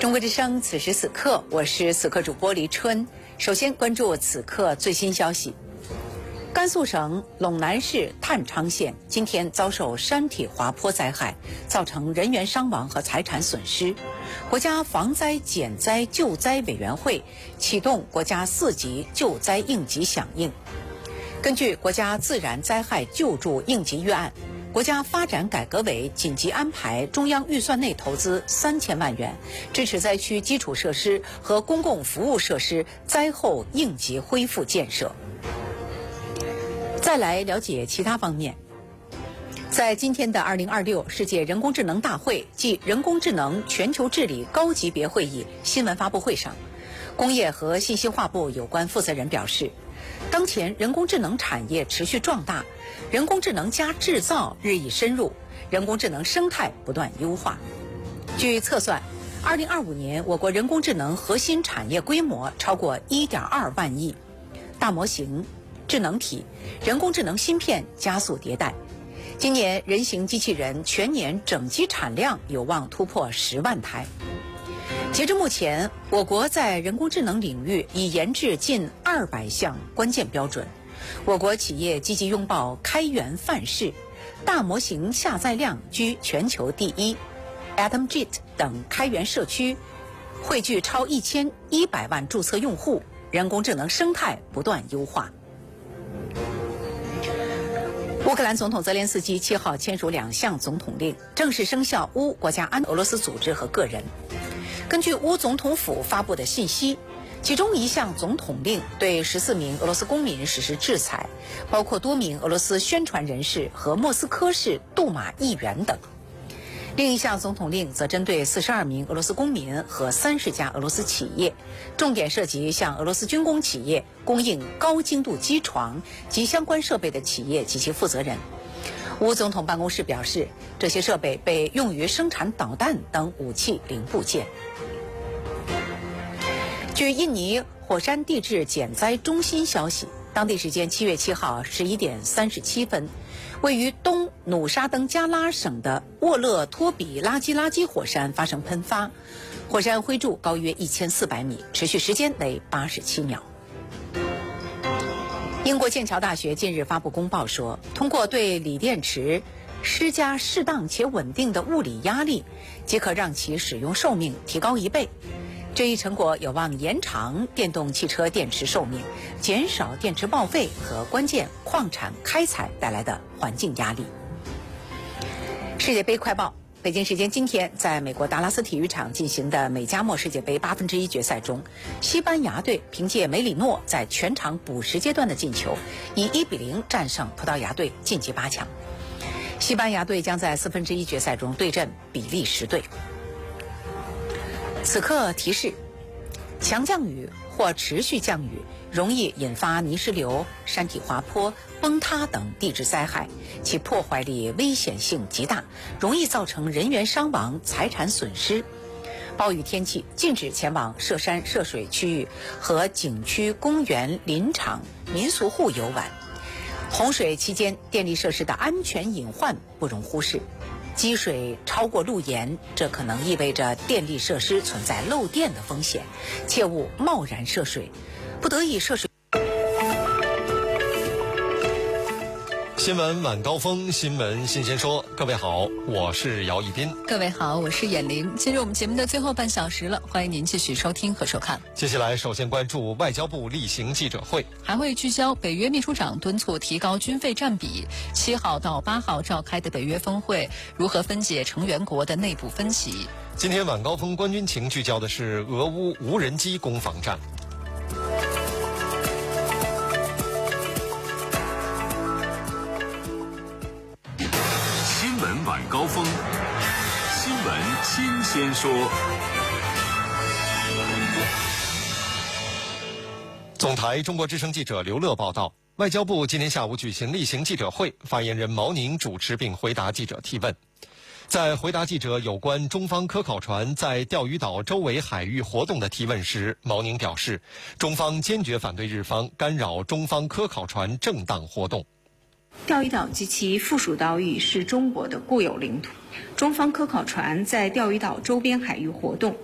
中国之声，此时此刻，我是此刻主播黎春。首先关注此刻最新消息。甘肃省陇南市探昌县今天遭受山体滑坡灾害，造成人员伤亡和财产损失。国家防灾减灾救灾委员会启动国家4级救灾应急响应。根据国家自然灾害救助应急预案，国家发展改革委紧急安排中央预算内投资3000万元，支持灾区基础设施和公共服务设施灾后应急恢复建设。再来了解其他方面。在今天的2026世界人工智能大会暨人工智能全球治理高级别会议新闻发布会上，工业和信息化部有关负责人表示，当前人工智能产业持续壮大，人工智能加制造日益深入，人工智能生态不断优化。据测算，2025年我国人工智能核心产业规模超过1.2万亿，大模型、智能体、人工智能芯片加速迭代。今年人形机器人全年整机产量有望突破10万台。截至目前，我国在人工智能领域已研制近200项关键标准。我国企业积极拥抱开源范式，大模型下载量居全球第一。AtomJet 等开源社区汇聚超1100万注册用户，人工智能生态不断优化。乌克兰总统泽连斯基7号签署2项总统令，正式生效乌国家安俄罗斯组织和个人。根据乌总统府发布的信息，其中一项总统令对14名俄罗斯公民实施制裁，包括多名俄罗斯宣传人士和莫斯科市杜马议员等。另一项总统令则针对42名俄罗斯公民和30家俄罗斯企业，重点涉及向俄罗斯军工企业供应高精度机床及相关设备的企业及其负责人。乌总统办公室表示，这些设备被用于生产导弹等武器零部件。据印尼火山地质减灾中心消息，当地时间7月7号11点37分，位于东努沙登加拉省的沃勒托比拉基火山发生喷发，火山灰柱高约1400米，持续时间为87秒。英国剑桥大学近日发布公报说，通过对锂电池施加适当且稳定的物理压力，即可让其使用寿命提高1倍。这一成果有望延长电动汽车电池寿命，减少电池报废和关键矿产开采带来的环境压力。世界杯快报：北京时间今天，在美国达拉斯体育场进行的美加墨世界杯1/8决赛中，西班牙队凭借梅里诺在全场补时阶段的进球，以1-0战胜葡萄牙队晋级8强。西班牙队将在1/4决赛中对阵比利时队。此刻提示：强降雨或持续降雨容易引发泥石流、山体滑坡、崩塌等地质灾害，其破坏力危险性极大，容易造成人员伤亡、财产损失。暴雨天气禁止前往涉山涉水区域和景区、公园、林场、民俗户游玩。洪水期间，电力设施的安全隐患不容忽视。积水超过路沿，这可能意味着电力设施存在漏电的风险，切勿贸然涉水，不得已涉水。 新闻晚高峰，新闻新鲜说。各位好，我是姚一斌。 各位好，我是闫玲。进入我们节目的最后半小时了，欢迎您继续收听和收看。 接下来首先关注外交部例行记者会， 还会聚焦北约秘书长敦促提高军费占比，7号到8号召开的北约峰会如何分解成员国的内部分歧。 今天晚高峰观军情聚焦的是俄乌无人机攻防战。 新闻晚高峰，新闻新鲜说。 总台中国之声记者刘乐报道，外交部今天下午举行例行记者会，发言人毛宁主持并回答记者提问。在回答记者有关中方科考船在钓鱼岛周围海域活动的提问时，毛宁表示，中方坚决反对日方干扰中方科考船正当活动。 钓鱼岛及其附属岛屿是中国的固有领土，中方科考船在钓鱼岛周边海域活动，